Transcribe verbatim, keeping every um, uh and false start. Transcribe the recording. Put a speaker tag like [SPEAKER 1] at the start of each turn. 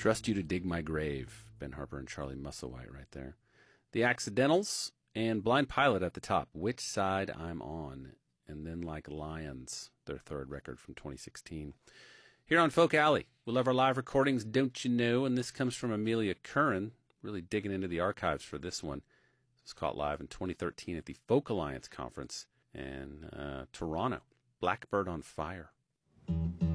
[SPEAKER 1] Trust You to Dig My Grave, Ben Harper and Charlie Musselwhite right there. The Accidentals and Blind Pilot at the top, Which Side I'm On, and then Like Lions, their third record from twenty sixteen. Here on Folk Alley, we love our live recordings, don't you know? And this comes from Amelia Curran, really digging into the archives for this one. This was caught live in twenty thirteen at the Folk Alliance Conference in uh, Toronto. Blackbird on Fire.